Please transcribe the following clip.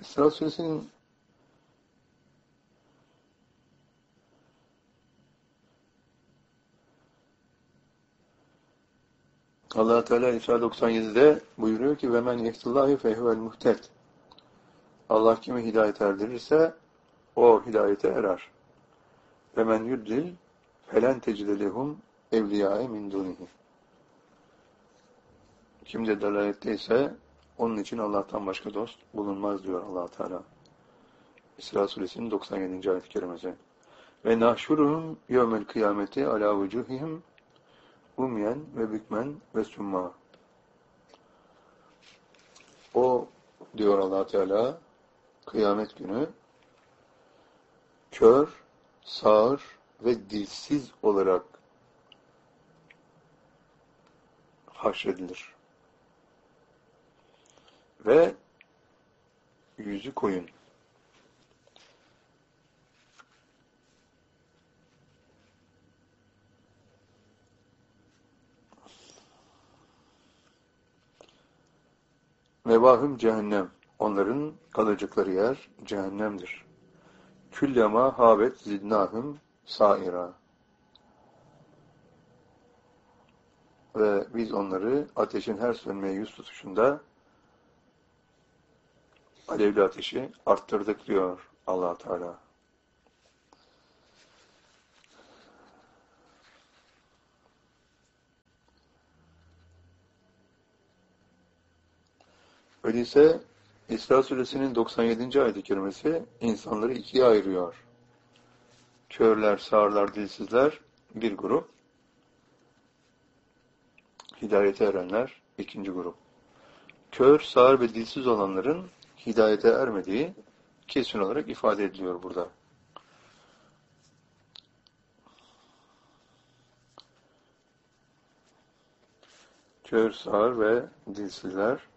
İsra Suresinin Allah Teala İsra 97'de buyuruyor ki ve men yehdillahi fehuvel muhted. Allah kimi hidayet erdirirse o hidayete erer. Ve men yudlil felen tecide lehum evliyâe min dunihi. Kim de dalaletteyse onun için Allah'tan başka dost bulunmaz diyor Allah Teala. İsra Suresinin 97. ayet-i kerimesi. Ve nahşuruhum yevmel kıyameti ala vucuhihim umyen ve bükmen ve summa. O diyor Allah Teala kıyamet günü kör, sağır ve dilsiz olarak haşredilir. Ve yüzü koyun. Mevahum cehennem. Onların kalacakları yer cehennemdir. Küllema habet zidnahum saira. Ve biz onları ateşin her sönmeye yüz tutuşunda alevli ateşi arttırdık diyor Allah Teala. Öyleyse İsra Suresinin 97. ayet-i kerimesi insanları ikiye ayırıyor. Körler, sağırlar, dilsizler bir grup. Hidayete erenler ikinci grup. Kör, sağır ve dilsiz olanların hidayete ermediği kesin olarak ifade ediliyor burada. Kör, sağır ve dilsizler